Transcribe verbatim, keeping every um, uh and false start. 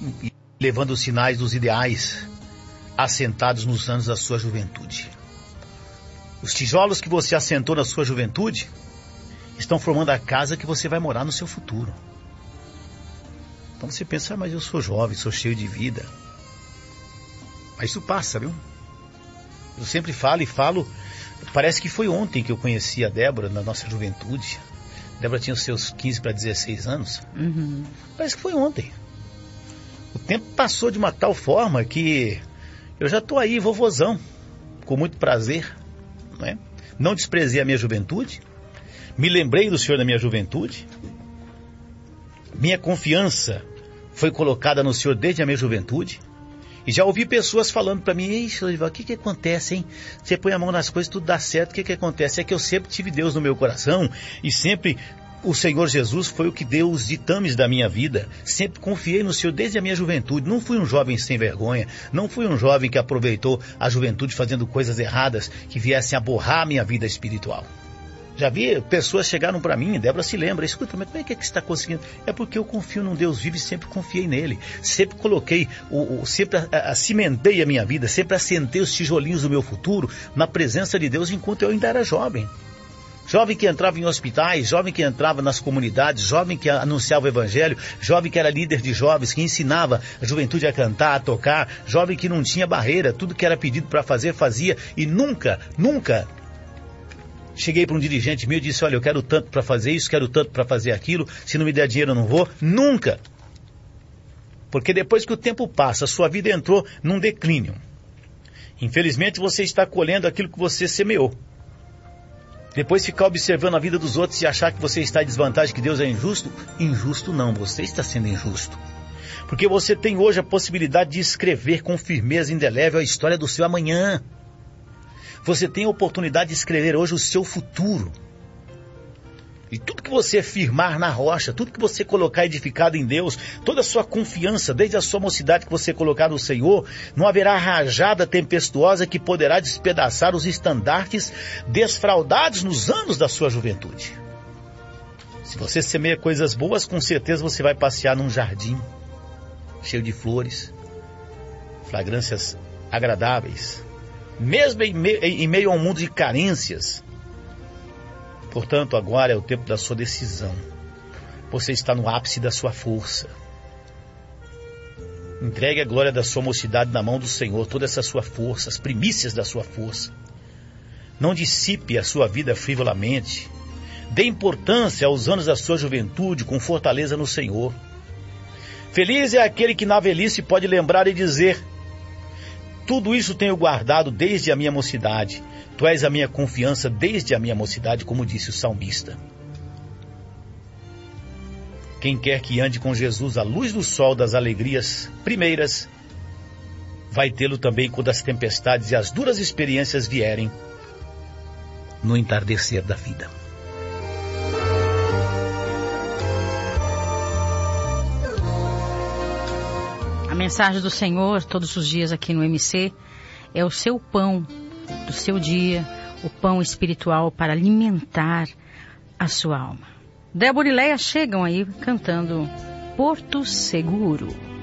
levando os sinais dos ideais assentados nos anos da sua juventude. Os tijolos que você assentou na sua juventude estão formando a casa que você vai morar no seu futuro. Então você pensa, ah, mas eu sou jovem, sou cheio de vida. Mas isso passa, viu? Eu sempre falo e falo, parece que foi ontem que eu conheci a Débora na nossa juventude. A Débora tinha os seus quinze para dezesseis anos. Uhum. Parece que foi ontem. O tempo passou de uma tal forma que eu já estou aí, vovozão, com muito prazer. Não é? Não desprezei a minha juventude, me lembrei do Senhor na minha juventude, minha confiança foi colocada no Senhor desde a minha juventude, e já ouvi pessoas falando para mim, ei, Lorival, o que que acontece, hein? Você põe a mão nas coisas, tudo dá certo, o que que acontece? É que eu sempre tive Deus no meu coração, e sempre o Senhor Jesus foi o que deu os ditames da minha vida. Sempre confiei no Senhor desde a minha juventude. Não fui um jovem sem vergonha. Não fui um jovem que aproveitou a juventude fazendo coisas erradas que viessem a borrar a minha vida espiritual. Já vi pessoas chegaram para mim, Débora se lembra, escuta, mas como é que, é que você está conseguindo? É porque eu confio num Deus vivo e sempre confiei nele. Sempre coloquei, o, o, sempre a, a, cimentei a minha vida, sempre assentei os tijolinhos do meu futuro na presença de Deus enquanto eu ainda era jovem. Jovem que entrava em hospitais, jovem que entrava nas comunidades, jovem que anunciava o evangelho, jovem que era líder de jovens, que ensinava a juventude a cantar, a tocar, jovem que não tinha barreira, tudo que era pedido para fazer, fazia, e nunca, nunca cheguei para um dirigente meu e disse, olha, eu quero tanto para fazer isso, quero tanto para fazer aquilo, se não me der dinheiro eu não vou, nunca. Porque depois que o tempo passa, a sua vida entrou num declínio. Infelizmente você está colhendo aquilo que você semeou. Depois ficar observando a vida dos outros e achar que você está em desvantagem, que Deus é injusto? Injusto não, você está sendo injusto. Porque você tem hoje a possibilidade de escrever com firmeza indelével a história do seu amanhã. Você tem a oportunidade de escrever hoje o seu futuro. E tudo que você firmar na rocha, tudo que você colocar edificado em Deus, toda a sua confiança, desde a sua mocidade que você colocar no Senhor, não haverá rajada tempestuosa que poderá despedaçar os estandartes desfraudados nos anos da sua juventude. Se você semeia coisas boas, com certeza você vai passear num jardim cheio de flores, fragrâncias agradáveis, mesmo em, me- em meio a um mundo de carências. Portanto, agora é o tempo da sua decisão. Você está no ápice da sua força. Entregue a glória da sua mocidade na mão do Senhor, toda essa sua força, as primícias da sua força. Não dissipe a sua vida frivolamente. Dê importância aos anos da sua juventude com fortaleza no Senhor. Feliz é aquele que na velhice pode lembrar e dizer, tudo isso tenho guardado desde a minha mocidade. Tu és a minha confiança desde a minha mocidade, como disse o salmista. Quem quer que ande com Jesus à luz do sol das alegrias primeiras, vai tê-lo também quando as tempestades e as duras experiências vierem no entardecer da vida. A mensagem do Senhor, todos os dias aqui no M C, é o seu pão do seu dia, o pão espiritual para alimentar a sua alma. Débora e Leia chegam aí cantando Porto Seguro.